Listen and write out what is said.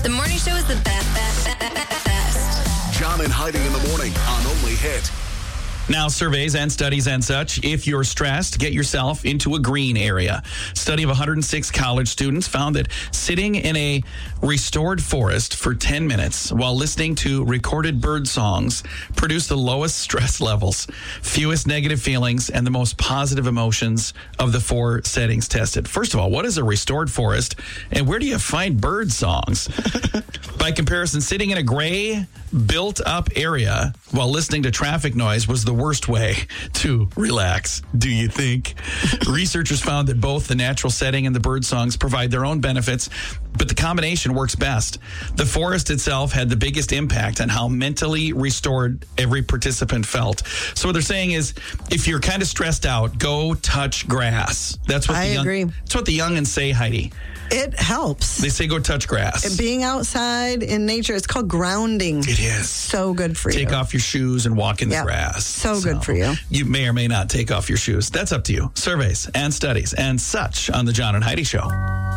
The morning show is the best. John and Heidi in the morning on Only Hit. Now, surveys and studies and such, if you're stressed, get yourself into a green area. Study of 106 college students found that sitting in a restored forest for 10 minutes while listening to recorded bird songs produced the lowest stress levels, fewest negative feelings, and the most positive emotions of the 4 settings tested. First of all, what is a restored forest, and where do you find bird songs? By comparison, sitting in a gray, built-up area while listening to traffic noise was the worst way to relax, do you think? Researchers found that both the natural setting and the bird songs provide their own benefits, but the combination works best. The forest itself had the biggest impact on how mentally restored every participant felt. So what they're saying is, if you're kind of stressed out, go touch grass. That's what I agree. That's what the youngins say, Heidi. It helps. They say go touch grass. Being outside in nature, it's called grounding. It is. So good for you. Take off your shoes and walk in the grass. So good for you. You may or may not take off your shoes. That's up to you. Surveys and studies and such on the John and Heidi Show.